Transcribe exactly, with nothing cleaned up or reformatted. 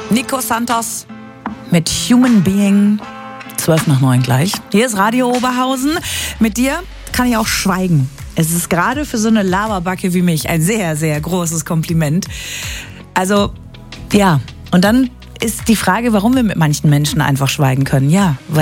Nico Santos mit Human Being. zwölf nach neun gleich. Hier ist Radio Oberhausen. Mit dir kann ich auch schweigen. Es ist gerade für so eine Laberbacke wie mich ein sehr, sehr großes Kompliment. Also, ja. Und dann ist die Frage, warum wir mit manchen Menschen einfach schweigen können. Ja, weil